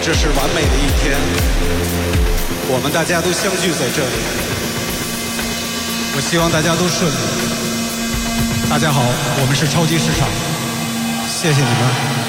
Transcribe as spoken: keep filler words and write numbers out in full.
这是完美的一天，我们大家都相聚在这里。我希望大家都顺利。大家好，我们是超级市场，谢谢你们。